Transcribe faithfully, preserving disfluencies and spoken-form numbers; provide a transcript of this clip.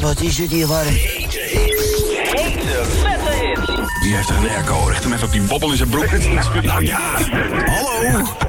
wat is het hier warm. Hete hits. Hete, vette hits. Die heeft er een airco. Richt hem even op die bobbel in zijn broek. Nou ja. Hallo.